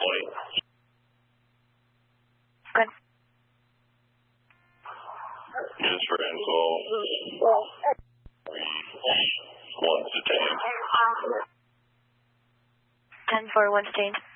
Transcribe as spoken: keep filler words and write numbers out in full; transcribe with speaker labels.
Speaker 1: twenty.
Speaker 2: Good.
Speaker 1: Just for info, one detained.
Speaker 2: ten four, one detained.